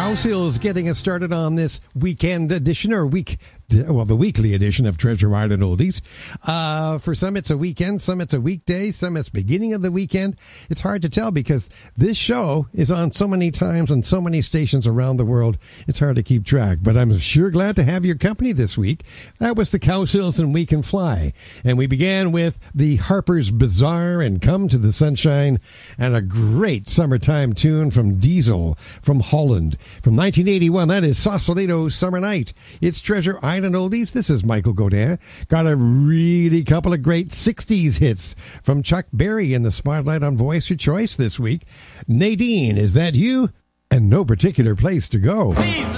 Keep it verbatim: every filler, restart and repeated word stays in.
Cowsills getting us started on this weekend edition, or week, well, the weekly edition of Treasure Island Oldies. Uh, for some, it's a weekend. Some, it's a weekday. Some, it's beginning of the weekend. It's hard to tell because this show is on so many times on so many stations around the world. It's hard to keep track, but I'm sure glad to have your company this week. That was the Cowsills and We Can Fly. And we began with the Harper's Bazaar and Come to the Sunshine, and a great summertime tune from Diesel from Holland. From nineteen eighty-one, that is Sausalito Summer Night. It's Treasure Island Oldies. This is Michael Godin. Got a really couple of great sixties hits from Chuck Berry in the spotlight on Voice Your Choice this week. Nadine, Is That You? And No Particular Place to Go.